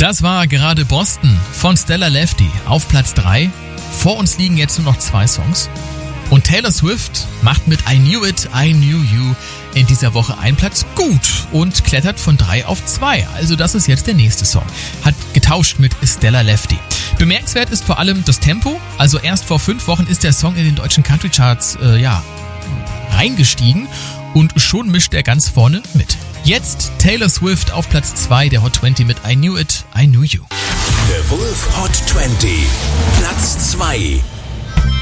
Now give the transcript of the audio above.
Das war gerade Boston von Stella Lefty auf Platz 3. Vor uns liegen jetzt nur noch 2 Songs. Und Taylor Swift macht mit I Knew It, I Knew You in dieser Woche einen Platz gut und klettert von 3 auf 2. Also das ist jetzt der nächste Song. Hat getauscht mit Stella Lefty. Bemerkenswert ist vor allem das Tempo. Also erst vor 5 Wochen ist der Song in den deutschen Country Charts reingestiegen und schon mischt er ganz vorne mit. Jetzt Taylor Swift auf Platz 2 der Hot 20 mit I Knew It, I Knew You. The Wolf Hot 20, Platz 2.